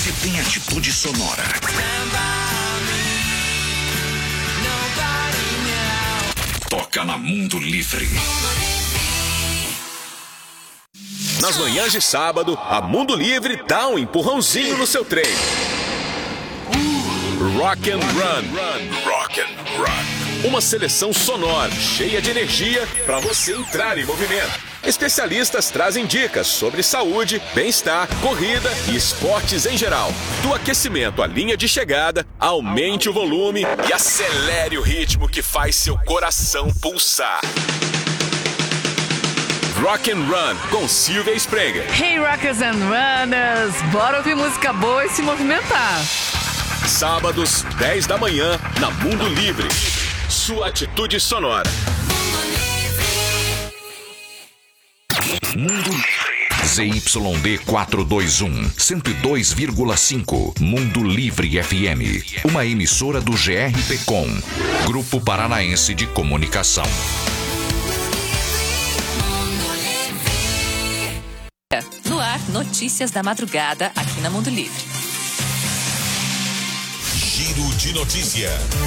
Você tem atitude sonora. Toca na Mundo Livre. Nas manhãs de sábado, a Mundo Livre dá um empurrãozinho no seu treino. Rock and Run. Rock and Run. Uma seleção sonora, cheia de energia para você entrar em movimento. Especialistas trazem dicas sobre saúde, bem-estar, corrida e esportes em geral. Do aquecimento à linha de chegada, aumente o volume e acelere o ritmo que faz seu coração pulsar. Rock and Run com Silvia Sprenger. Hey Rockers and Runners, bora ouvir música boa e se movimentar. Sábados, 10 da manhã, na Mundo Livre. Sua atitude sonora. Mundo Livre. ZYD 421, 102,5. Mundo Livre FM. Uma emissora do GRPcom, Grupo Paranaense de Comunicação. No ar, notícias da madrugada aqui na Mundo Livre. Giro de notícia.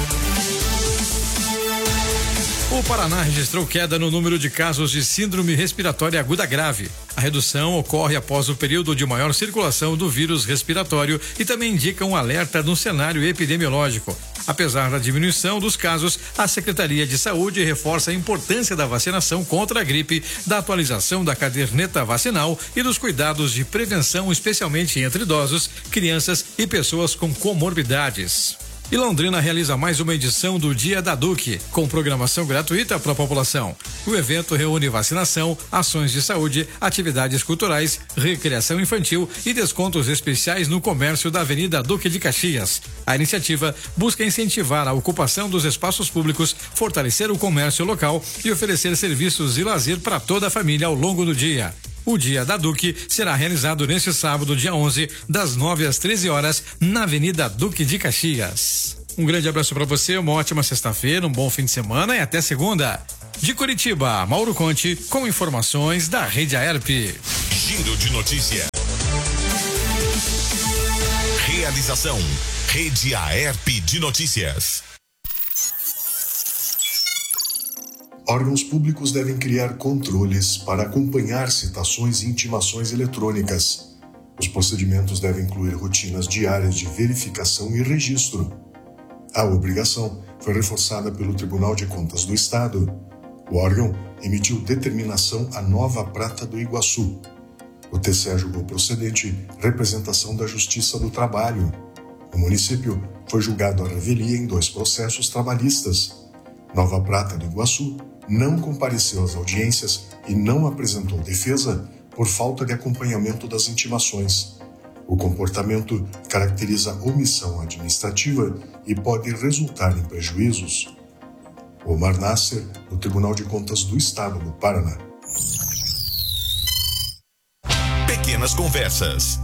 O Paraná registrou queda no número de casos de síndrome respiratória aguda grave. A redução ocorre após o período de maior circulação do vírus respiratório e também indica um alerta no cenário epidemiológico. Apesar da diminuição dos casos, a Secretaria de Saúde reforça a importância da vacinação contra a gripe, da atualização da caderneta vacinal e dos cuidados de prevenção, especialmente entre idosos, crianças e pessoas com comorbidades. E Londrina realiza mais uma edição do Dia da Duque, com programação gratuita para a população. O evento reúne vacinação, ações de saúde, atividades culturais, recreação infantil e descontos especiais no comércio da Avenida Duque de Caxias. A iniciativa busca incentivar a ocupação dos espaços públicos, fortalecer o comércio local e oferecer serviços de lazer para toda a família ao longo do dia. O Dia da Duque será realizado neste sábado, dia 11, das 9 às 13 horas, na Avenida Duque de Caxias. Um grande abraço para você, uma ótima sexta-feira, um bom fim de semana e até segunda. De Curitiba, Mauro Conte, com informações da Rede Aerp. Giro de notícia. Realização, Rede Aerp de Notícias. Órgãos públicos devem criar controles para acompanhar citações e intimações eletrônicas. Os procedimentos devem incluir rotinas diárias de verificação e registro. A obrigação foi reforçada pelo Tribunal de Contas do Estado. O órgão emitiu determinação à Nova Prata do Iguaçu. O TCE julgou procedente representação da Justiça do Trabalho. O município foi julgado à revelia em 2 processos trabalhistas. Nova Prata do Iguaçu não compareceu às audiências e não apresentou defesa por falta de acompanhamento das intimações. O comportamento caracteriza omissão administrativa e pode resultar em prejuízos. Omar Nasser, do Tribunal de Contas do Estado do Paraná. Pequenas Conversas.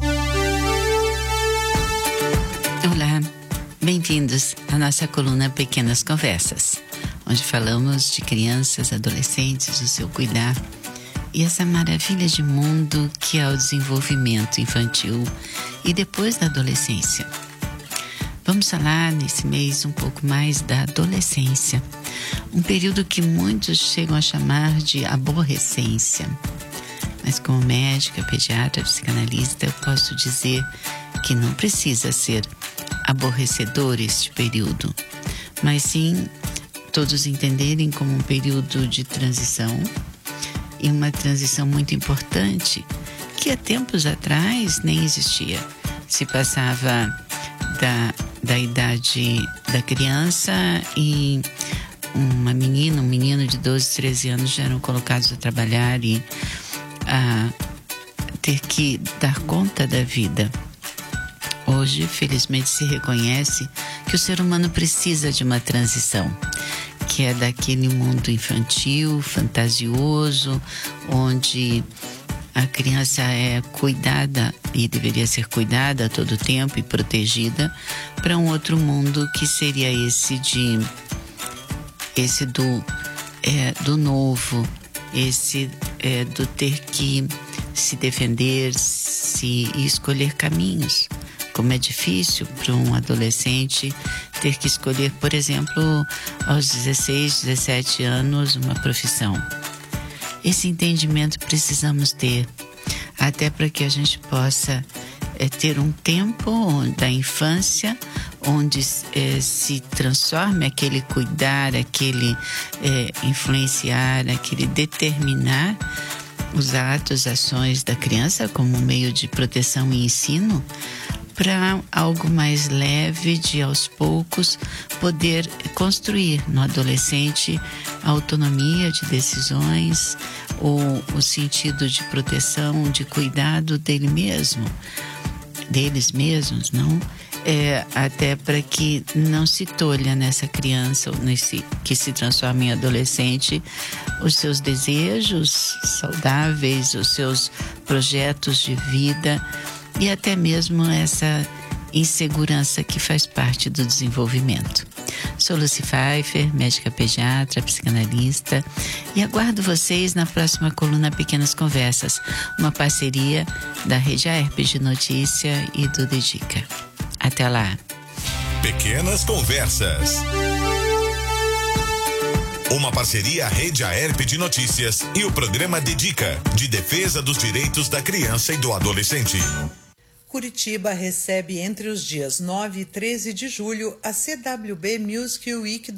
Olá, bem-vindos à nossa coluna Pequenas Conversas, onde falamos de crianças, adolescentes, o seu cuidar e essa maravilha de mundo que é o desenvolvimento infantil e depois da adolescência. Vamos falar nesse mês um pouco mais da adolescência, um período que muitos chegam a chamar de aborrecência. Mas como médica, pediatra, psicanalista, eu posso dizer que não precisa ser aborrecedor este período, mas sim todos entenderem como um período de transição e uma transição muito importante que há tempos atrás nem existia. Se passava da idade da criança e uma menina, um menino de 12, 13 anos já eram colocados a trabalhar e a ter que dar conta da vida. Hoje, felizmente, se reconhece que o ser humano precisa de uma transição, que é daquele mundo infantil, fantasioso, onde a criança é cuidada e deveria ser cuidada a todo tempo e protegida, para um outro mundo que seria esse do novo, esse do ter que se defender e escolher caminhos. como é difícil para um adolescente ter que escolher, por exemplo, aos 16, 17 anos, uma profissão. Esse entendimento precisamos ter, até para que a gente possa ter um tempo da infância onde se transforme aquele cuidar, aquele influenciar, aquele determinar os atos, ações da criança como meio de proteção e ensino, para algo mais leve, de aos poucos poder construir no adolescente a autonomia de decisões, ou o sentido de proteção, de cuidado dele mesmo, deles mesmos, não? Até para que não se tolha nessa criança, ou que se transforma em adolescente, os seus desejos saudáveis, os seus projetos de vida e até mesmo essa insegurança que faz parte do desenvolvimento. Sou Lucy Pfeiffer, médica pediatra, psicanalista, e aguardo vocês na próxima coluna Pequenas Conversas, uma parceria da Rede AERP de Notícia e do Dedica. Até lá. Pequenas Conversas. Uma parceria Rede AERP de Notícias e o programa Dedica, de defesa dos direitos da criança e do adolescente. Curitiba recebe entre os dias 9 e 13 de julho a CWB Music Week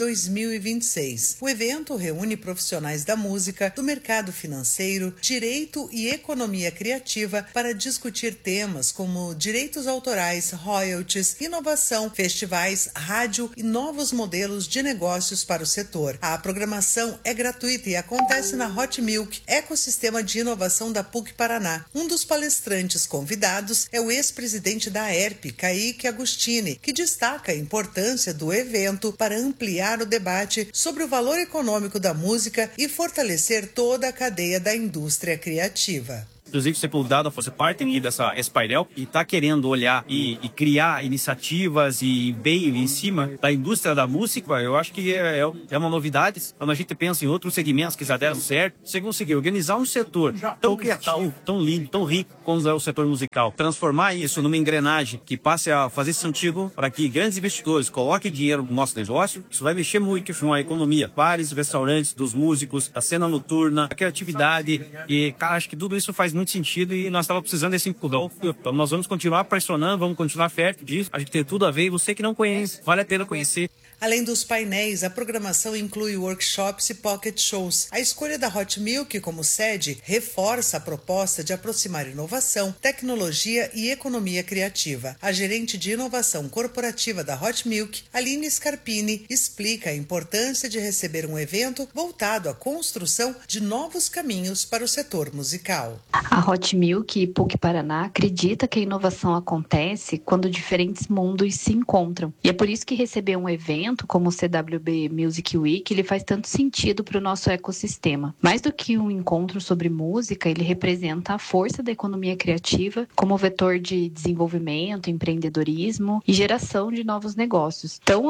2026. O evento reúne profissionais da música, do mercado financeiro, direito e economia criativa para discutir temas como direitos autorais, royalties, inovação, festivais, rádio e novos modelos de negócios para o setor. A programação é gratuita e acontece na Hot Milk, ecossistema de inovação da PUC Paraná. Um dos palestrantes convidados é o ex-presidente da AERP, Kaique Agostini, que destaca a importância do evento para ampliar o debate sobre o valor econômico da música e fortalecer toda a cadeia da indústria criativa. Inclusive, ser convidado a fazer parte desse painel e está querendo olhar e criar iniciativas e bem em cima da indústria da música, eu acho que é uma novidade. Quando a gente pensa em outros segmentos que já deram certo, você conseguir organizar um setor tão criativo, tão lindo, tão rico como é o setor musical, transformar isso numa engrenagem que passe a fazer sentido para que grandes investidores coloquem dinheiro no nosso negócio, isso vai mexer muito com a economia. Bares, restaurantes, dos músicos, a cena noturna, a criatividade e, cara, acho que tudo isso faz muito sentido e nós estávamos precisando desse empurrão. Então nós vamos continuar pressionando, vamos continuar perto disso. A gente tem tudo a ver e você que não conhece, vale a pena conhecer. Além dos painéis, a programação inclui workshops e pocket shows. A escolha da Hot Milk como sede reforça a proposta de aproximar inovação, tecnologia e economia criativa. A gerente de inovação corporativa da Hot Milk, Aline Scarpini, explica a importância de receber um evento voltado à construção de novos caminhos para o setor musical. A Hot Milk e PUC Paraná acredita que a inovação acontece quando diferentes mundos se encontram. E é por isso que receber um evento como o CWB Music Week, ele faz tanto sentido para o nosso ecossistema. Mais do que um encontro sobre música, ele representa a força da economia criativa como vetor de desenvolvimento, empreendedorismo e geração de novos negócios. Então,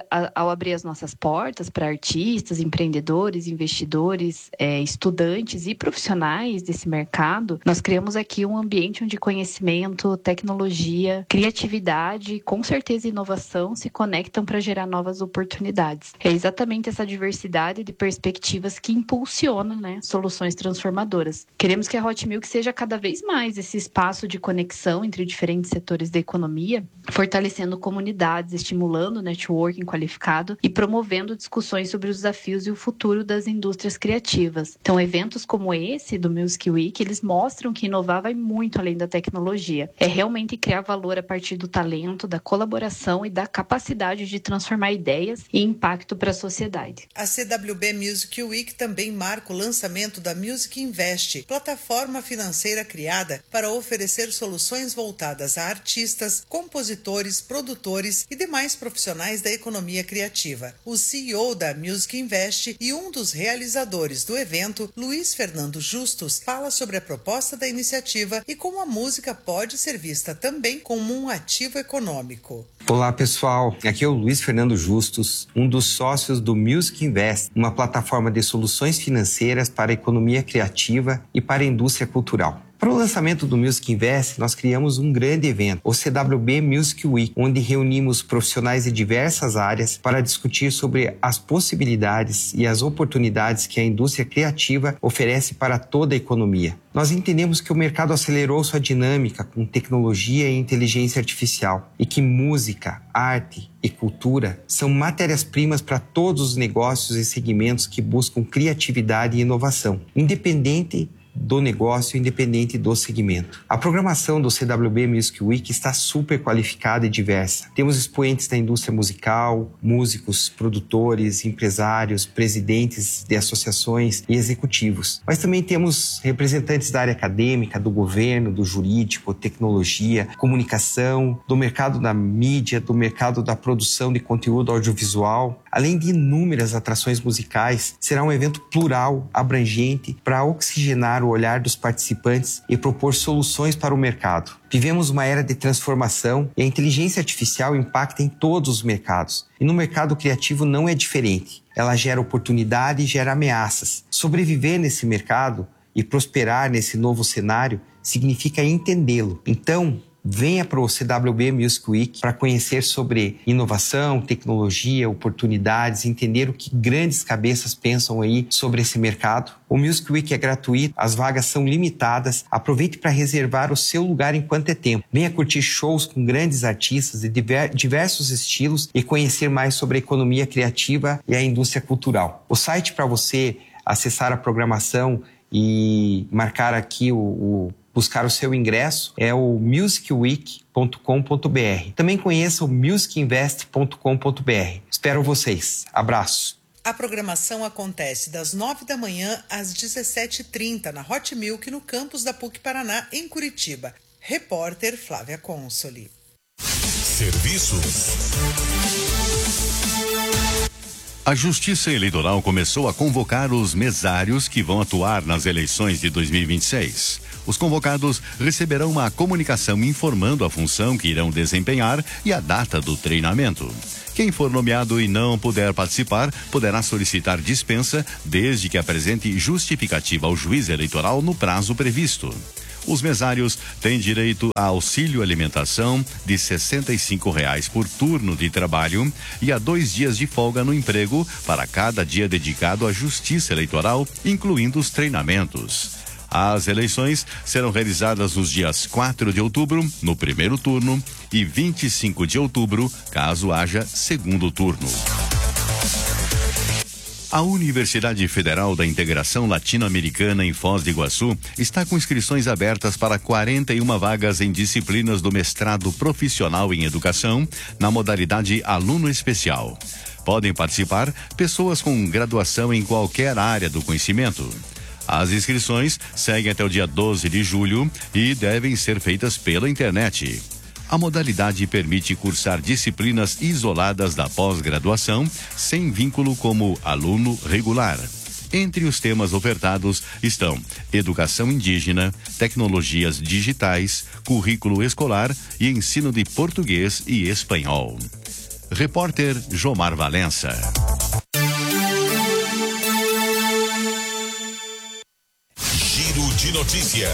ao abrir as nossas portas para artistas, empreendedores, investidores, estudantes e profissionais desse mercado, nós criamos aqui um ambiente onde conhecimento, tecnologia, criatividade e, com certeza, inovação se conectam para gerar novas oportunidades. É exatamente essa diversidade de perspectivas que impulsiona, soluções transformadoras. Queremos que a Hot Milk seja cada vez mais esse espaço de conexão entre diferentes setores da economia, fortalecendo comunidades, estimulando o networking qualificado e promovendo discussões sobre os desafios e o futuro das indústrias criativas. Então, eventos como esse do Music Week, eles mostram que inovar vai muito além da tecnologia. É realmente criar valor a partir do talento, da colaboração e da capacidade de transformar ideias e impacto para a sociedade. A CWB Music Week também marca o lançamento da Music Invest, plataforma financeira criada para oferecer soluções voltadas a artistas, compositores, produtores e demais profissionais da economia criativa. O CEO da Music Invest e um dos realizadores do evento, Luiz Fernando Justus, fala sobre a proposta da iniciativa e como a música pode ser vista também como um ativo econômico. Olá pessoal, aqui é o Luiz Fernando Justus, um dos sócios do Music Invest, uma plataforma de soluções financeiras para a economia criativa e para a indústria cultural. Para o lançamento do Music Invest, nós criamos um grande evento, o CWB Music Week, onde reunimos profissionais de diversas áreas para discutir sobre as possibilidades e as oportunidades que a indústria criativa oferece para toda a economia. Nós entendemos que o mercado acelerou sua dinâmica com tecnologia e inteligência artificial e que música, arte e cultura são matérias-primas para todos os negócios e segmentos que buscam criatividade e inovação, independente do negócio, independente do segmento. A programação do CWB Music Week está super qualificada e diversa. Temos expoentes da indústria musical, músicos, produtores, empresários, presidentes de associações e executivos. Mas também temos representantes da área acadêmica, do governo, do jurídico, tecnologia, comunicação, do mercado da mídia, do mercado da produção de conteúdo audiovisual. Além de inúmeras atrações musicais, será um evento plural, abrangente, para oxigenar o olhar dos participantes e propor soluções para o mercado. Vivemos uma era de transformação e a inteligência artificial impacta em todos os mercados. E no mercado criativo não é diferente. Ela gera oportunidade e gera ameaças. Sobreviver nesse mercado e prosperar nesse novo cenário significa entendê-lo. Então, venha para o CWB Music Week para conhecer sobre inovação, tecnologia, oportunidades, entender o que grandes cabeças pensam aí sobre esse mercado. O Music Week é gratuito, as vagas são limitadas. Aproveite para reservar o seu lugar enquanto é tempo. Venha curtir shows com grandes artistas de diversos estilos e conhecer mais sobre a economia criativa e a indústria cultural. O site para você acessar a programação e marcar aqui buscar o seu ingresso é o musicweek.com.br. Também conheça o musicinvest.com.br. Espero vocês. Abraço. A programação acontece das 9 da manhã às 17h30 na Hot Milk, no campus da PUC Paraná, em Curitiba. Repórter Flávia Consoli. Serviços. A Justiça Eleitoral começou a convocar os mesários que vão atuar nas eleições de 2026. Os convocados receberão uma comunicação informando a função que irão desempenhar e a data do treinamento. Quem for nomeado e não puder participar, poderá solicitar dispensa desde que apresente justificativa ao juiz eleitoral no prazo previsto. Os mesários têm direito a auxílio alimentação de R$ 65,00 por turno de trabalho e a 2 dias de folga no emprego para cada dia dedicado à Justiça Eleitoral, incluindo os treinamentos. As eleições serão realizadas nos dias 4 de outubro, no primeiro turno, e 25 de outubro, caso haja segundo turno. A Universidade Federal da Integração Latino-Americana em Foz do Iguaçu está com inscrições abertas para 41 vagas em disciplinas do mestrado profissional em educação, na modalidade aluno especial. Podem participar pessoas com graduação em qualquer área do conhecimento. As inscrições seguem até o dia 12 de julho e devem ser feitas pela internet. A modalidade permite cursar disciplinas isoladas da pós-graduação, sem vínculo como aluno regular. Entre os temas ofertados estão educação indígena, tecnologias digitais, currículo escolar e ensino de português e espanhol. Repórter Jomar Valença. De notícia.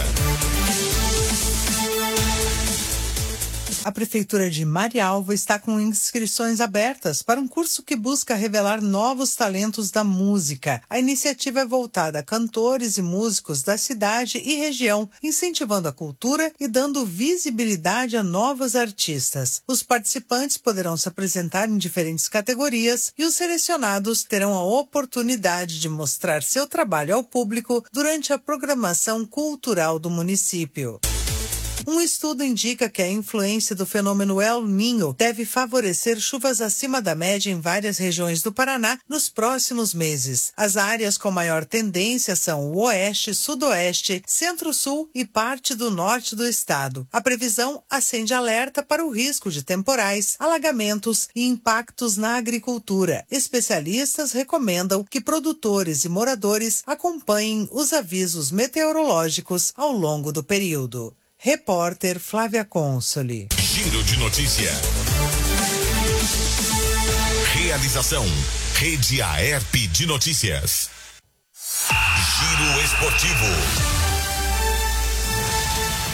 A Prefeitura de Marialva está com inscrições abertas para um curso que busca revelar novos talentos da música. A iniciativa é voltada a cantores e músicos da cidade e região, incentivando a cultura e dando visibilidade a novos artistas. Os participantes poderão se apresentar em diferentes categorias e os selecionados terão a oportunidade de mostrar seu trabalho ao público durante a programação cultural do município. Um estudo indica que a influência do fenômeno El Niño deve favorecer chuvas acima da média em várias regiões do Paraná nos próximos meses. As áreas com maior tendência são o oeste, sudoeste, centro-sul e parte do norte do estado. A previsão acende alerta para o risco de temporais, alagamentos e impactos na agricultura. Especialistas recomendam que produtores e moradores acompanhem os avisos meteorológicos ao longo do período. Repórter Flávia Consoli. Giro de notícia. Realização: Rede AERP de Notícias. Giro esportivo.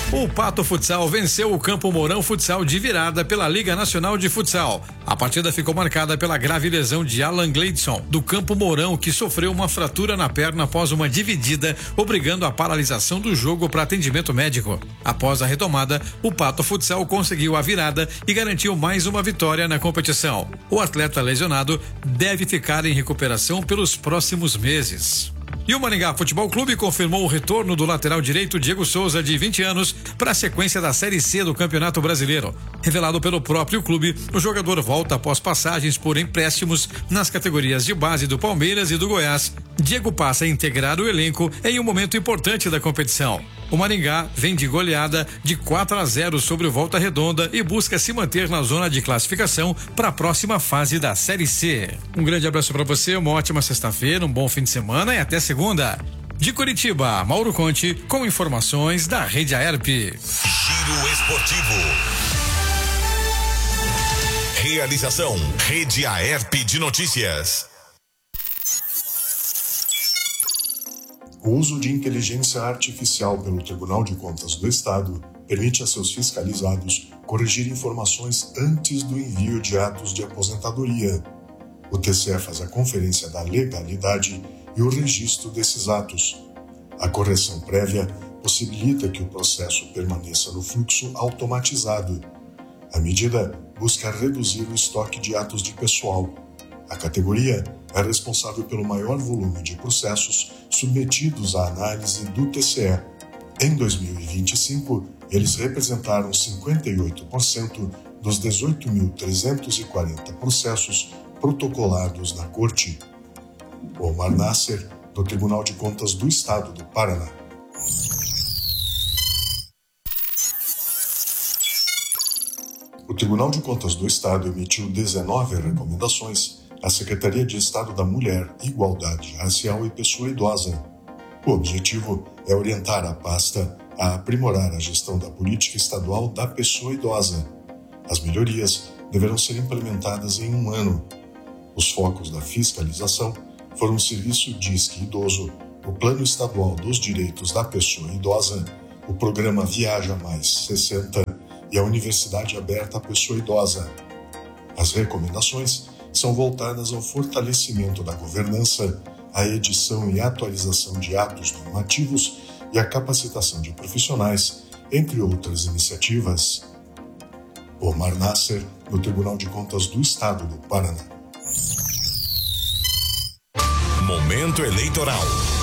O Pato Futsal venceu o Campo Mourão Futsal de virada pela Liga Nacional de Futsal. A partida ficou marcada pela grave lesão de Alan Gleidson, do Campo Mourão, que sofreu uma fratura na perna após uma dividida, obrigando a paralisação do jogo para atendimento médico. Após a retomada, o Pato Futsal conseguiu a virada e garantiu mais uma vitória na competição. O atleta lesionado deve ficar em recuperação pelos próximos meses. E o Maringá Futebol Clube confirmou o retorno do lateral direito Diego Souza, de 20 anos, para a sequência da Série C do Campeonato Brasileiro. Revelado pelo próprio clube, o jogador volta após passagens por empréstimos nas categorias de base do Palmeiras e do Goiás. Diego passa a integrar o elenco em um momento importante da competição. O Maringá vem de goleada de 4-0 sobre o Volta Redonda e busca se manter na zona de classificação para a próxima fase da Série C. Um grande abraço para você, uma ótima sexta-feira, um bom fim de semana e até segunda. De Curitiba, Mauro Conte, com informações da Rede Aerp. Giro Esportivo. Realização Rede Aerp de Notícias. O uso de inteligência artificial pelo Tribunal de Contas do Estado permite a seus fiscalizados corrigir informações antes do envio de atos de aposentadoria. O TCE faz a conferência da legalidade e o registro desses atos. A correção prévia possibilita que o processo permaneça no fluxo automatizado. A medida busca reduzir o estoque de atos de pessoal. A categoria é responsável pelo maior volume de processos submetidos à análise do TCE. Em 2025, eles representaram 58% dos 18.340 processos protocolados na Corte. Omar Nasser, do Tribunal de Contas do Estado do Paraná. O Tribunal de Contas do Estado emitiu 19 recomendações à Secretaria de Estado da Mulher, Igualdade Racial e Pessoa Idosa. O objetivo é orientar a pasta a aprimorar a gestão da política estadual da pessoa idosa. As melhorias deverão ser implementadas em um ano. Os focos da fiscalização foram o Serviço Disque Idoso, o Plano Estadual dos Direitos da Pessoa Idosa, o Programa Viaja Mais 60 e a Universidade Aberta à Pessoa Idosa. As recomendações são voltadas ao fortalecimento da governança, à edição e atualização de atos normativos e à capacitação de profissionais, entre outras iniciativas. Omar Nasser, do Tribunal de Contas do Estado do Paraná. Momento eleitoral.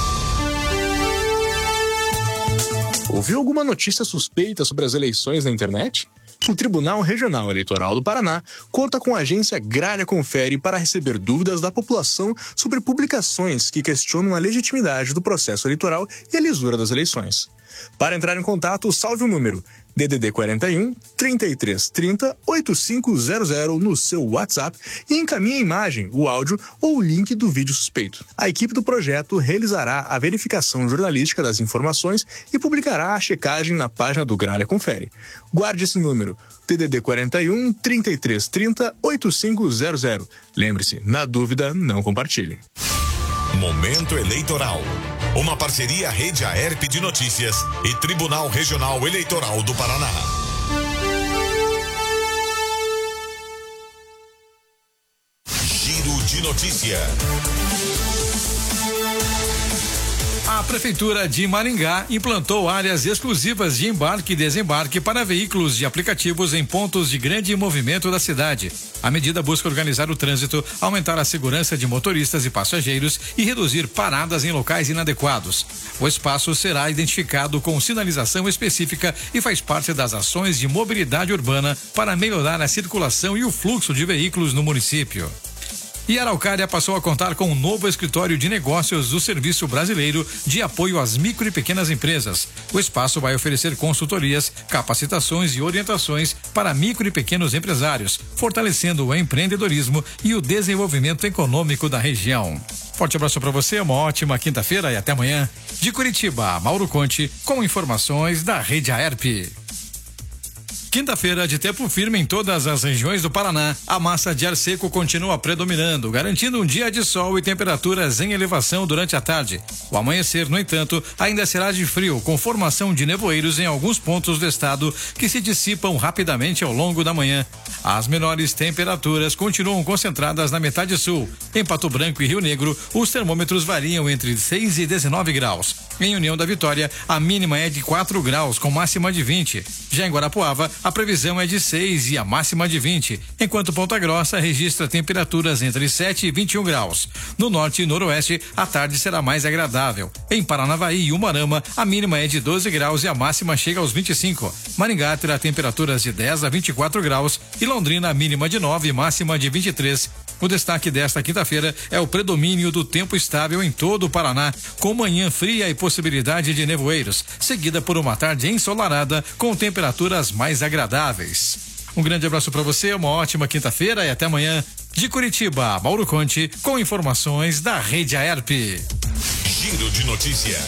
Ouviu alguma notícia suspeita sobre as eleições na internet? O Tribunal Regional Eleitoral do Paraná conta com a agência Gralha Confere para receber dúvidas da população sobre publicações que questionam a legitimidade do processo eleitoral e a lisura das eleições. Para entrar em contato, salve o número DDD 41 3330 8500 no seu WhatsApp e encaminhe a imagem, o áudio ou o link do vídeo suspeito. A equipe do projeto realizará a verificação jornalística das informações e publicará a checagem na página do Gralha Confere. Guarde esse número, DDD 41 3330 8500. Lembre-se, na dúvida, não compartilhe. Momento eleitoral. Uma parceria Rede Aerp de Notícias e Tribunal Regional Eleitoral do Paraná. Giro de notícia. A Prefeitura de Maringá implantou áreas exclusivas de embarque e desembarque para veículos de aplicativos em pontos de grande movimento da cidade. A medida busca organizar o trânsito, aumentar a segurança de motoristas e passageiros e reduzir paradas em locais inadequados. O espaço será identificado com sinalização específica e faz parte das ações de mobilidade urbana para melhorar a circulação e o fluxo de veículos no município. E Araucária passou a contar com um novo escritório de negócios do Serviço Brasileiro de Apoio às Micro e Pequenas Empresas. O espaço vai oferecer consultorias, capacitações e orientações para micro e pequenos empresários, fortalecendo o empreendedorismo e o desenvolvimento econômico da região. Forte abraço para você, uma ótima quinta-feira e até amanhã. De Curitiba, Mauro Conte, com informações da Rede Aerp. Quinta-feira de tempo firme em todas as regiões do Paraná. A massa de ar seco continua predominando, garantindo um dia de sol e temperaturas em elevação durante a tarde. O amanhecer, no entanto, ainda será de frio, com formação de nevoeiros em alguns pontos do estado que se dissipam rapidamente ao longo da manhã. As menores temperaturas continuam concentradas na metade sul. Em Pato Branco e Rio Negro, os termômetros variam entre 6 e 19 graus. Em União da Vitória, a mínima é de 4 graus, com máxima de 20. Já em Guarapuava, a previsão é de 6 e a máxima de 20, enquanto Ponta Grossa registra temperaturas entre 7 e 21 graus. No norte e noroeste, a tarde será mais agradável. Em Paranavaí e Umarama, a mínima é de 12 graus e a máxima chega aos 25. Maringá terá temperaturas de 10 a 24 graus e Londrina, mínima de 9 e máxima de 23. O destaque desta quinta-feira é o predomínio do tempo estável em todo o Paraná, com manhã fria e possibilidade de nevoeiros, seguida por uma tarde ensolarada com temperaturas mais agradáveis. Um grande abraço para você, uma ótima quinta-feira e até amanhã. De Curitiba, Mauro Conte, com informações da Rede Aerp. Giro de notícia.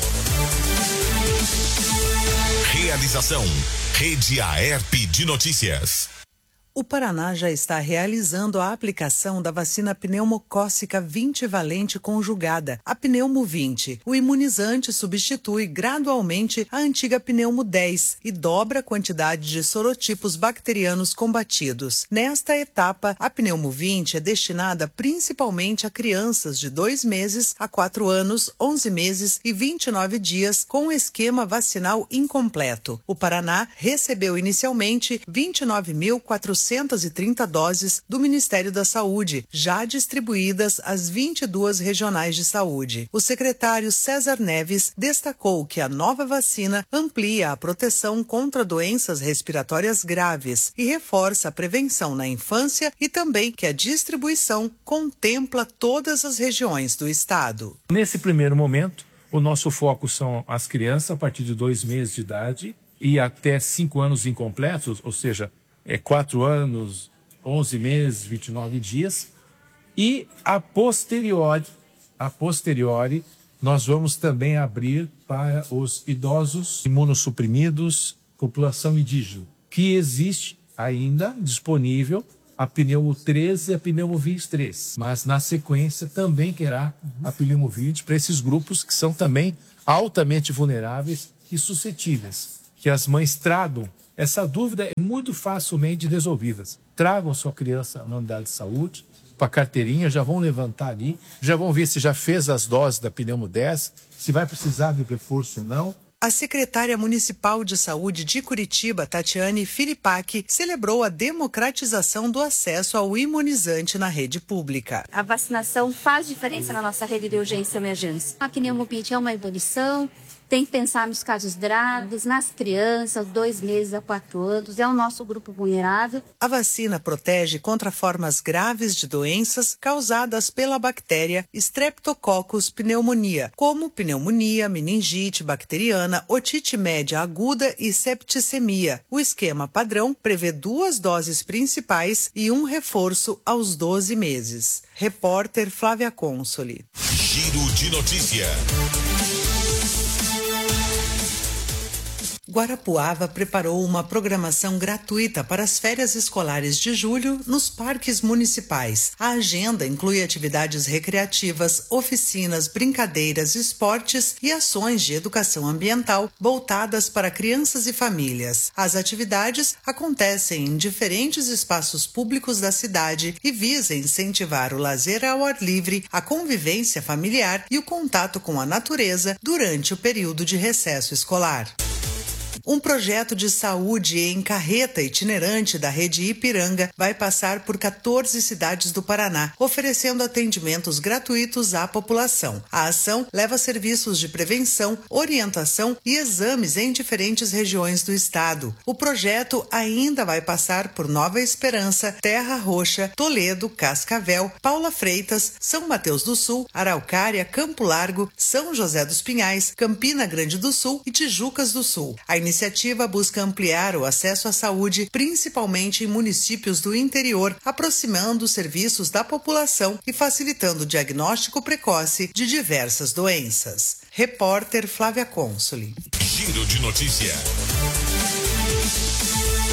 Realização: Rede Aerp de Notícias. O Paraná já está realizando a aplicação da vacina pneumocócica 20 valente conjugada, a Pneumo 20. O imunizante substitui gradualmente a antiga Pneumo 10 e dobra a quantidade de sorotipos bacterianos combatidos. Nesta etapa, a Pneumo 20 é destinada principalmente a crianças de 2 meses a 4 anos, 11 meses e 29 dias com o esquema vacinal incompleto. O Paraná recebeu inicialmente 29.430 doses do Ministério da Saúde, já distribuídas às 22 regionais de saúde. O secretário César Neves destacou que a nova vacina amplia a proteção contra doenças respiratórias graves e reforça a prevenção na infância e também que a distribuição contempla todas as regiões do estado. Nesse primeiro momento, o nosso foco são as crianças a partir de 2 meses de idade e até 5 anos incompletos, ou seja, 4 anos, 11 meses, 29 dias. E a posteriori, nós vamos também abrir para os idosos imunossuprimidos, população indígena, que existe ainda disponível a Pneumo 13 e a Pneumo 23. Mas na sequência também terá a Pneumo 20 para esses grupos que são também altamente vulneráveis e suscetíveis. Que as mães tragam. Essa dúvida é muito facilmente resolvida. Tragam sua criança na unidade de saúde, para a carteirinha, já vão levantar ali, já vão ver se já fez as doses da Pneumo 10, se vai precisar de reforço ou não. A secretária municipal de saúde de Curitiba, Tatiane Filipac, celebrou a democratização do acesso ao imunizante na rede pública. A vacinação faz diferença na nossa rede de urgência e emergência. A Pneumo 20 é uma evolução. Tem que pensar nos casos graves, nas crianças, 2 meses a 4 anos, é o nosso grupo vulnerável. A vacina protege contra formas graves de doenças causadas pela bactéria Streptococcus pneumonia, como pneumonia, meningite bacteriana, otite média aguda e septicemia. O esquema padrão prevê 2 doses principais e 1 reforço aos 12 meses. Repórter Flávia Consoli. Giro de notícia. Guarapuava preparou uma programação gratuita para as férias escolares de julho nos parques municipais. A agenda inclui atividades recreativas, oficinas, brincadeiras, esportes e ações de educação ambiental voltadas para crianças e famílias. As atividades acontecem em diferentes espaços públicos da cidade e visam incentivar o lazer ao ar livre, a convivência familiar e o contato com a natureza durante o período de recesso escolar. Um projeto de saúde em carreta itinerante da rede Ipiranga vai passar por 14 cidades do Paraná, oferecendo atendimentos gratuitos à população. A ação leva serviços de prevenção, orientação e exames em diferentes regiões do estado. O projeto ainda vai passar por Nova Esperança, Terra Roxa, Toledo, Cascavel, Paula Freitas, São Mateus do Sul, Araucária, Campo Largo, São José dos Pinhais, Campina Grande do Sul e Tijucas do Sul. A iniciativa busca ampliar o acesso à saúde, principalmente em municípios do interior, aproximando os serviços da população e facilitando o diagnóstico precoce de diversas doenças. Repórter Flávia Consoli. Giro de notícia.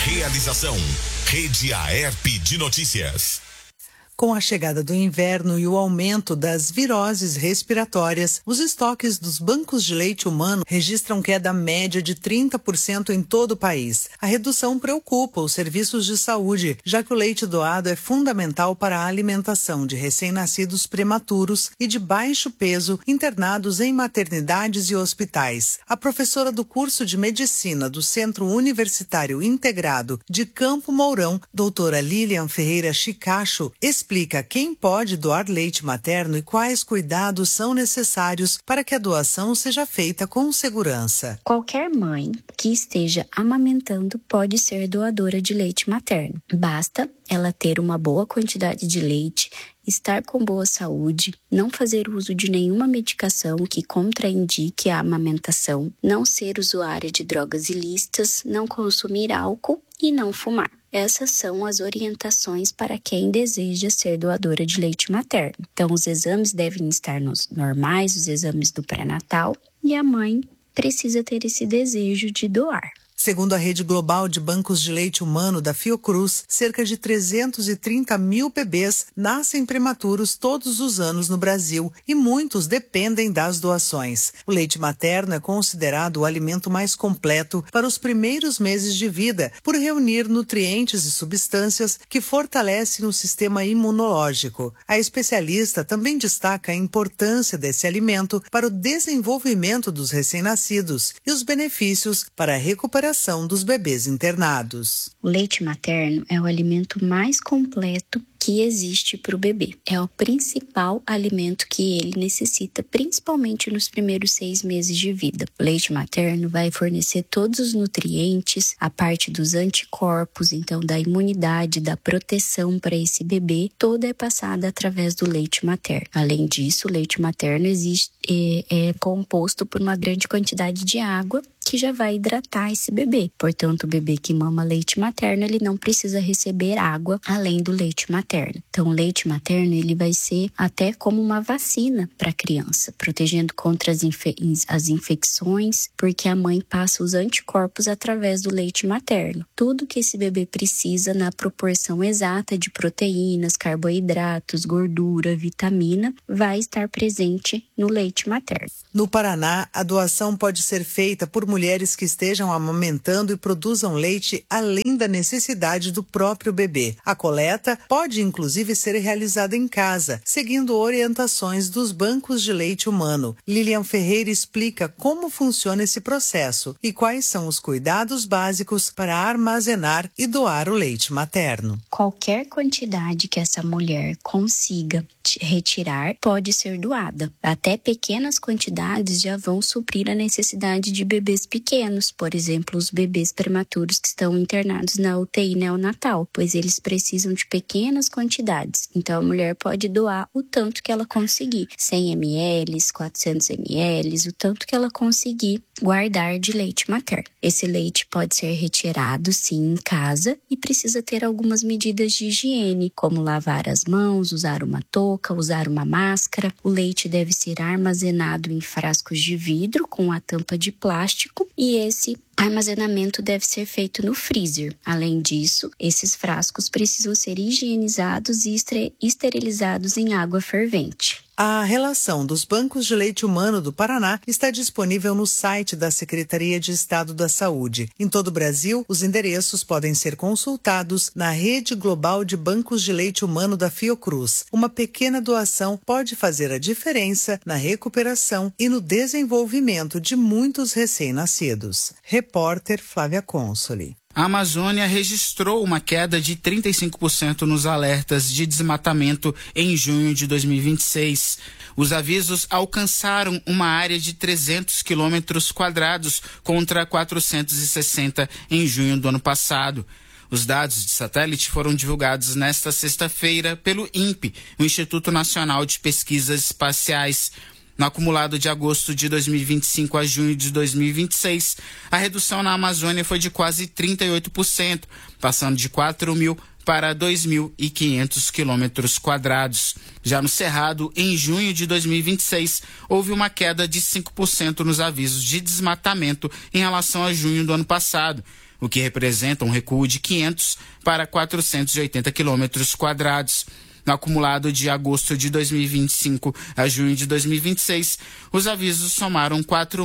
Realização Rede AERP de Notícias. Com a chegada do inverno e o aumento das viroses respiratórias, os estoques dos bancos de leite humano registram queda média de 30% em todo o país. A redução preocupa os serviços de saúde, já que o leite doado é fundamental para a alimentação de recém-nascidos prematuros e de baixo peso internados em maternidades e hospitais. A professora do curso de medicina do Centro Universitário Integrado de Campo Mourão, doutora Lilian Ferreira Chicacho, explica quem pode doar leite materno e quais cuidados são necessários para que a doação seja feita com segurança. Qualquer mãe que esteja amamentando pode ser doadora de leite materno. Basta ela ter uma boa quantidade de leite, estar com boa saúde, não fazer uso de nenhuma medicação que contraindique a amamentação, não ser usuária de drogas ilícitas, não consumir álcool e não fumar. Essas são as orientações para quem deseja ser doadora de leite materno. Então, os exames devem estar normais, os exames do pré-natal, e a mãe precisa ter esse desejo de doar. Segundo a Rede Global de Bancos de Leite Humano da Fiocruz, cerca de 330 mil bebês nascem prematuros todos os anos no Brasil e muitos dependem das doações. O leite materno é considerado o alimento mais completo para os primeiros meses de vida, por reunir nutrientes e substâncias que fortalecem o sistema imunológico. A especialista também destaca a importância desse alimento para o desenvolvimento dos recém-nascidos e os benefícios para a recuperação dos bebês internados. O leite materno é o alimento mais completo que existe para o bebê. É o principal alimento que ele necessita, principalmente nos primeiros 6 meses de vida. O leite materno vai fornecer todos os nutrientes, a parte dos anticorpos, então da imunidade, da proteção para esse bebê, toda é passada através do leite materno. Além disso, o leite materno é composto por uma grande quantidade de água que já vai hidratar esse bebê. Portanto, o bebê que mama leite materno, ele não precisa receber água além do leite materno. Então, o leite materno, ele vai ser até como uma vacina para a criança, protegendo contra as infecções, porque a mãe passa os anticorpos através do leite materno. Tudo que esse bebê precisa na proporção exata de proteínas, carboidratos, gordura, vitamina, vai estar presente no leite materno. No Paraná, a doação pode ser feita por mulheres que estejam amamentando e produzam leite além da necessidade do próprio bebê. A coleta pode inclusive ser realizada em casa, seguindo orientações dos bancos de leite humano. Lilian Ferreira explica como funciona esse processo e quais são os cuidados básicos para armazenar e doar o leite materno. Qualquer quantidade que essa mulher consiga retirar pode ser doada. Até pequenas quantidades já vão suprir a necessidade de bebês pequenos, por exemplo, os bebês prematuros que estão internados na UTI neonatal, pois eles precisam de pequenas quantidades. Então, a mulher pode doar o tanto que ela conseguir, 100 ml, 400 ml, o tanto que ela conseguir guardar de leite materno. Esse leite pode ser retirado, sim, em casa e precisa ter algumas medidas de higiene, como lavar as mãos, usar uma touca, usar uma máscara. O leite deve ser armazenado em frascos de vidro com a tampa de plástico e esse armazenamento deve ser feito no freezer. Além disso, esses frascos precisam ser higienizados e esterilizados em água fervente. A relação dos bancos de leite humano do Paraná está disponível no site da Secretaria de Estado da Saúde. Em todo o Brasil, os endereços podem ser consultados na Rede Global de Bancos de Leite Humano da Fiocruz. Uma pequena doação pode fazer a diferença na recuperação e no desenvolvimento de muitos recém-nascidos. Repórter Flávia Consoli. A Amazônia registrou uma queda de 35% nos alertas de desmatamento em junho de 2026. Os avisos alcançaram uma área de 300 quilômetros quadrados contra 460 em junho do ano passado. Os dados de satélite foram divulgados nesta sexta-feira pelo INPE, o Instituto Nacional de Pesquisas Espaciais. No acumulado de agosto de 2025 a junho de 2026, a redução na Amazônia foi de quase 38%, passando de 4.000 para 2.500 quilômetros quadrados. Já no Cerrado, em junho de 2026, houve uma queda de 5% nos avisos de desmatamento em relação a junho do ano passado. o que representa um recuo de 500 para 480 quilômetros quadrados. No acumulado de agosto de 2025 a junho de 2026, os avisos somaram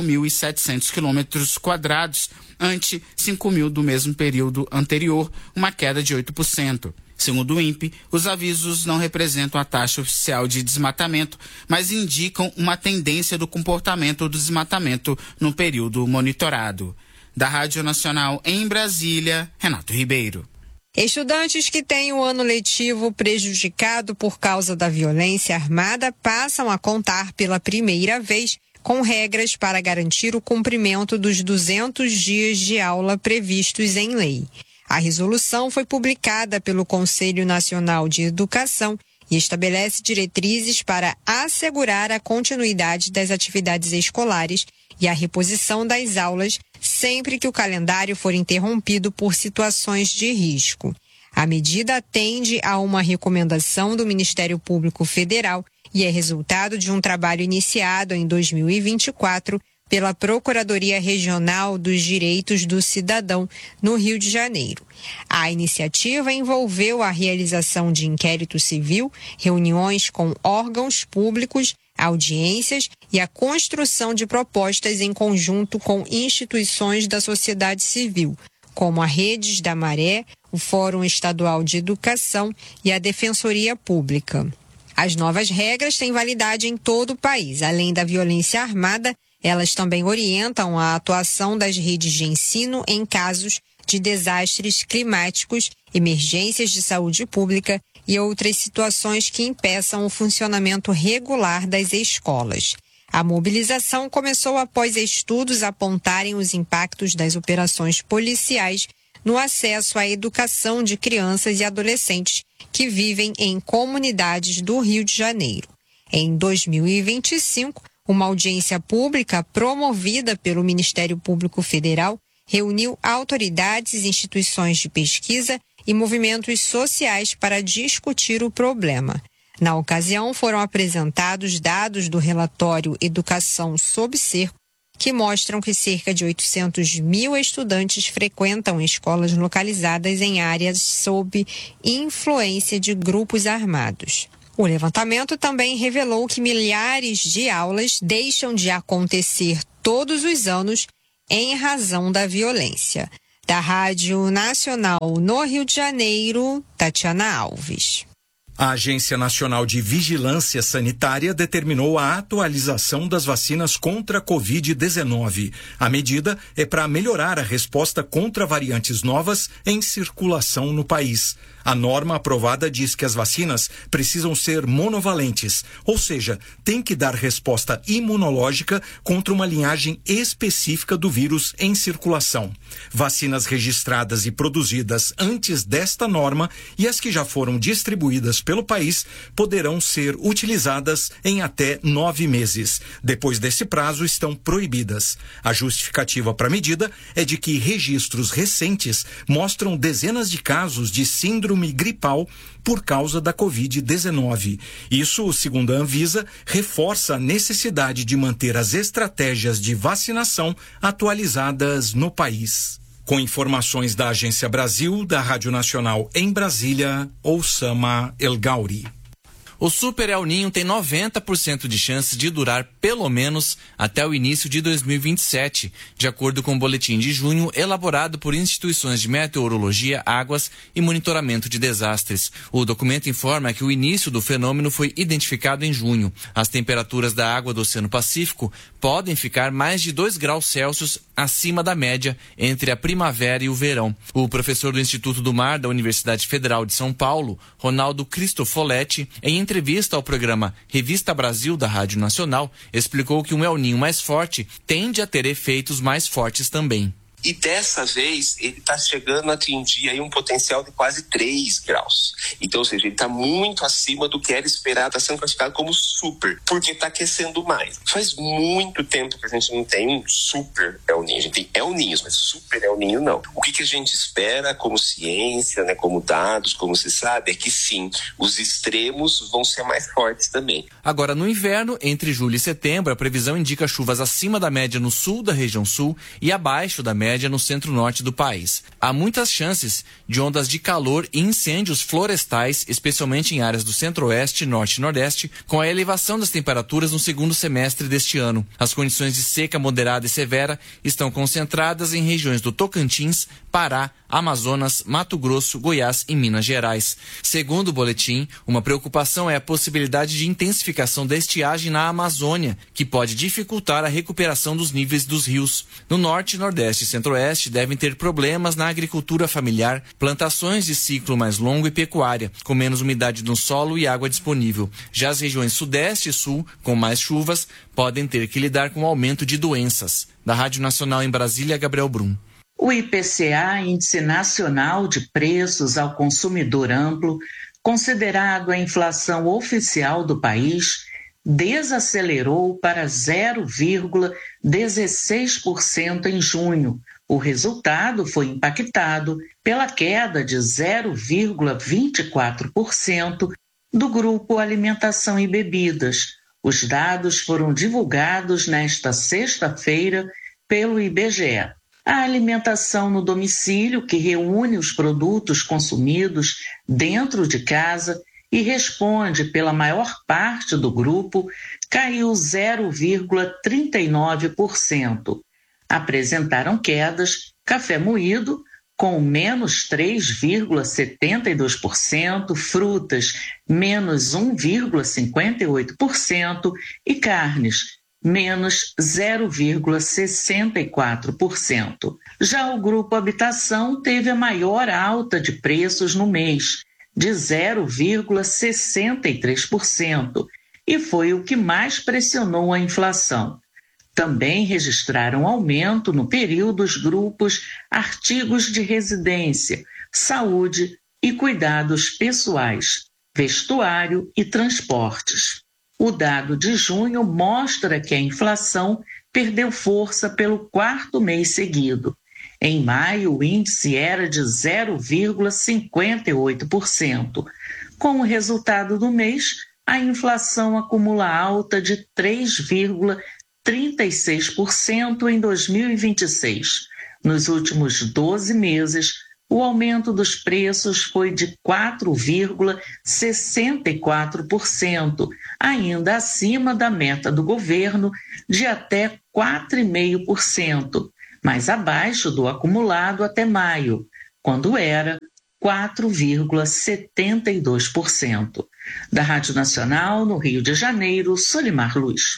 4.700 quilômetros quadrados, ante 5.000 do mesmo período anterior, uma queda de 8%. Segundo o INPE, os avisos não representam a taxa oficial de desmatamento, mas indicam uma tendência do comportamento do desmatamento no período monitorado. Da Rádio Nacional em Brasília, Renato Ribeiro. Estudantes que têm o ano letivo prejudicado por causa da violência armada passam a contar pela primeira vez com regras para garantir o cumprimento dos 200 dias de aula previstos em lei. A resolução foi publicada pelo Conselho Nacional de Educação e estabelece diretrizes para assegurar a continuidade das atividades escolares e a reposição das aulas sempre que o calendário for interrompido por situações de risco. A medida atende a uma recomendação do Ministério Público Federal e é resultado de um trabalho iniciado em 2024 pela Procuradoria Regional dos Direitos do Cidadão, no Rio de Janeiro. A iniciativa envolveu a realização de inquérito civil, reuniões com órgãos públicos, audiências e a construção de propostas em conjunto com instituições da sociedade civil, como a Redes da Maré, o Fórum Estadual de Educação e a Defensoria Pública. As novas regras têm validade em todo o país. Além da violência armada, elas também orientam a atuação das redes de ensino em casos de desastres climáticos, emergências de saúde pública e outras situações que impeçam o funcionamento regular das escolas. A mobilização começou após estudos apontarem os impactos das operações policiais no acesso à educação de crianças e adolescentes que vivem em comunidades do Rio de Janeiro. Em 2025, uma audiência pública promovida pelo Ministério Público Federal reuniu autoridades, instituições de pesquisa e movimentos sociais para discutir o problema. Na ocasião, foram apresentados dados do relatório Educação sob Cerco, que mostram que cerca de 800 mil estudantes frequentam escolas localizadas em áreas sob influência de grupos armados. O levantamento também revelou que milhares de aulas deixam de acontecer todos os anos em razão da violência. Da Rádio Nacional no Rio de Janeiro, Tatiana Alves. A Agência Nacional de Vigilância Sanitária determinou a atualização das vacinas contra a Covid-19. A medida é para melhorar a resposta contra variantes novas em circulação no país. A norma aprovada diz que as vacinas precisam ser monovalentes, ou seja, tem que dar resposta imunológica contra uma linhagem específica do vírus em circulação. Vacinas registradas e produzidas antes desta norma e as que já foram distribuídas pelo país poderão ser utilizadas em até 9 meses. Depois desse prazo, estão proibidas. A justificativa para a medida é de que registros recentes mostram dezenas de casos de síndrome gripal por causa da Covid-19. Isso, segundo a Anvisa, reforça a necessidade de manter as estratégias de vacinação atualizadas no país. Com informações da Agência Brasil, da Rádio Nacional em Brasília, Oussama El Gauri. O Super El Ninho tem 90% de chance de durar pelo menos até o início de 2027, de acordo com o boletim de junho elaborado por instituições de meteorologia, águas e monitoramento de desastres. O documento informa que o início do fenômeno foi identificado em junho. As temperaturas da água do Oceano Pacífico podem ficar mais de 2 graus Celsius acima da média entre a primavera e o verão. O professor do Instituto do Mar da Universidade Federal de São Paulo, Ronaldo Cristofoletti, em entrevista ao programa Revista Brasil da Rádio Nacional, explicou que um El Ninho mais forte tende a ter efeitos mais fortes também. E dessa vez ele está chegando a atingir aí um potencial de quase 3 graus. Então, ou seja, ele está muito acima do que era esperado, está sendo classificado como super, porque está aquecendo mais. Faz muito tempo que a gente não tem um super El Ninho. A gente tem El Ninhos, mas super El Ninho não. O que a gente espera como ciência, né, como dados, como se sabe, é que sim, os extremos vão ser mais fortes também. Agora, no inverno, entre julho e setembro, a previsão indica chuvas acima da média no sul da região sul e abaixo da média média no centro-norte do país. Há muitas chances de ondas de calor e incêndios florestais, especialmente em áreas do centro-oeste, norte e nordeste, com a elevação das temperaturas no segundo semestre deste ano. As condições de seca moderada e severa estão concentradas em regiões do Tocantins, Pará, Amazonas, Mato Grosso, Goiás e Minas Gerais. Segundo o boletim, uma preocupação é a possibilidade de intensificação da estiagem na Amazônia, que pode dificultar a recuperação dos níveis dos rios. No norte, nordeste e centro-oeste devem ter problemas na agricultura familiar, plantações de ciclo mais longo e pecuária, com menos umidade no solo e água disponível. Já as regiões sudeste e sul, com mais chuvas, podem ter que lidar com o aumento de doenças. Da Rádio Nacional em Brasília, Gabriel Brum. O IPCA, Índice Nacional de Preços ao Consumidor Amplo, considerado a inflação oficial do país, desacelerou para 0,16% em junho. O resultado foi impactado pela queda de 0,24% do grupo Alimentação e Bebidas. Os dados foram divulgados nesta sexta-feira pelo IBGE. A alimentação no domicílio, que reúne os produtos consumidos dentro de casa e responde pela maior parte do grupo, caiu 0,39%. Apresentaram quedas café moído, com menos 3,72%, frutas, menos 1,58% e carnes, menos 0,64%. Já o grupo Habitação teve a maior alta de preços no mês, de 0,63%, e foi o que mais pressionou a inflação. Também registraram aumento no período os grupos artigos de residência, saúde e cuidados pessoais, vestuário e transportes. O dado de junho mostra que a inflação perdeu força pelo quarto mês seguido. Em maio, o índice era de 0,58%. Com o resultado do mês, a inflação acumula alta de 3,36% em 2026. Nos últimos 12 meses, o aumento dos preços foi de 4,64%, ainda acima da meta do governo de até 4,5%, mas abaixo do acumulado até maio, quando era 4,72%. Da Rádio Nacional, no Rio de Janeiro, Solimar Luz.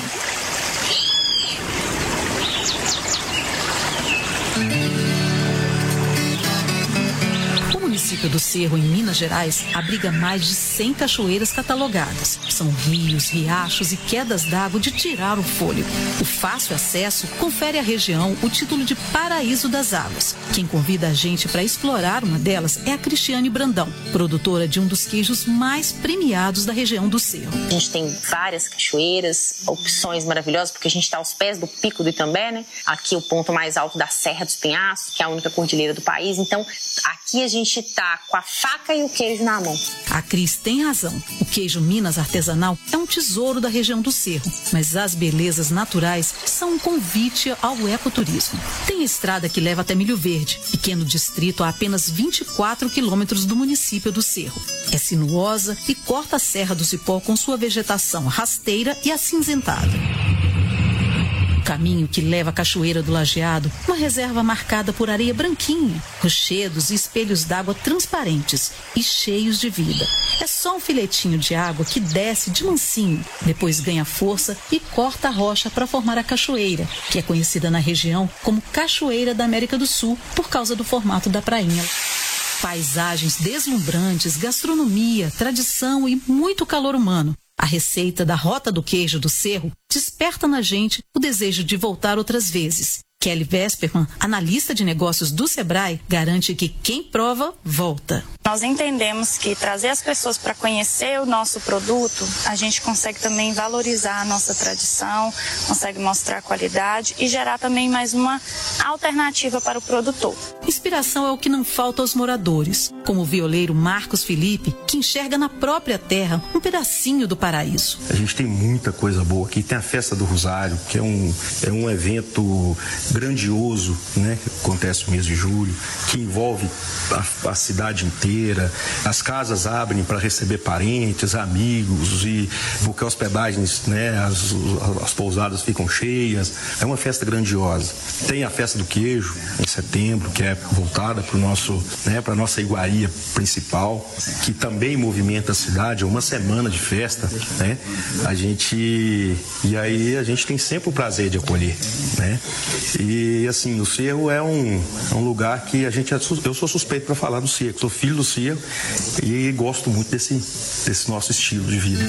O município do Cerro, em Minas Gerais, abriga mais de 100 cachoeiras catalogadas. São rios, riachos e quedas d'água de tirar o fôlego. O fácil acesso confere à região o título de Paraíso das Águas. Quem convida a gente para explorar uma delas é a Cristiane Brandão, produtora de um dos queijos mais premiados da região do Cerro. A gente tem várias cachoeiras, opções maravilhosas, porque a gente está aos pés do Pico do Itambé, né? Aqui o ponto mais alto da Serra dos Penhascos, que é a única cordilheira do país. Então, aqui a gente está com a faca e o queijo na mão. A Cris tem razão. O queijo Minas artesanal é um tesouro da região do Cerro, mas as belezas naturais são um convite ao ecoturismo. Tem a estrada que leva até Milho Verde, pequeno distrito a apenas 24 quilômetros do município do Cerro. É sinuosa e corta a Serra do Cipó com sua vegetação rasteira e acinzentada. Caminho que leva à Cachoeira do Lajeado, uma reserva marcada por areia branquinha, rochedos e espelhos d'água transparentes e cheios de vida. É só um filetinho de água que desce de mansinho, depois ganha força e corta a rocha para formar a cachoeira, que é conhecida na região como Cachoeira da América do Sul por causa do formato da prainha. Paisagens deslumbrantes, gastronomia, tradição e muito calor humano. A receita da Rota do Queijo do Cerro desperta na gente o desejo de voltar outras vezes. Kelly Vesperman, analista de negócios do Sebrae, garante que quem prova, volta. Nós entendemos que trazer as pessoas para conhecer o nosso produto, a gente consegue também valorizar a nossa tradição, consegue mostrar qualidade e gerar também mais uma alternativa para o produtor. Inspiração é o que não falta aos moradores, como o violeiro Marcos Felipe, que enxerga na própria terra um pedacinho do paraíso. A gente tem muita coisa boa aqui. Tem a Festa do Rosário, que é um evento grandioso, né, que acontece no mês de julho, que envolve a cidade inteira. As casas abrem para receber parentes, amigos, e porque hospedagens, né, as pousadas ficam cheias. É uma festa grandiosa. Tem a Festa do Queijo em setembro, que é voltada para a nossa iguaria principal, que também movimenta a cidade. É uma semana de festa, né? E aí a gente tem sempre o prazer de acolher, né? E assim, o Cerro é um lugar que eu sou suspeito para falar do Cerro, sou filho do Cerro e gosto muito desse nosso estilo de vida.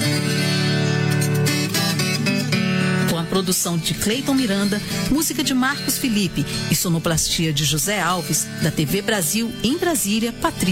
Com a produção de Cleiton Miranda, música de Marcos Felipe e sonoplastia de José Alves, da TV Brasil em Brasília, Patrícia